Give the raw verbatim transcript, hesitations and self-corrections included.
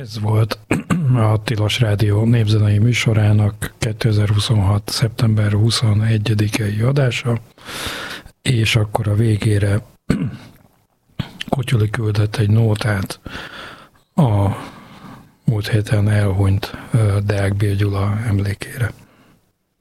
Ez volt a Tilos Rádió népzenei műsorának kétezer-huszonhat. szeptember huszonegyedikei adása, és akkor a végére Kutyuli küldött egy nótát a múlt héten elhunyt Deák B. Gyula emlékére.